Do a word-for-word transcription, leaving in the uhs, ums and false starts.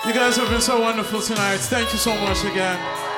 You guys have been so wonderful tonight. Thank you so much again.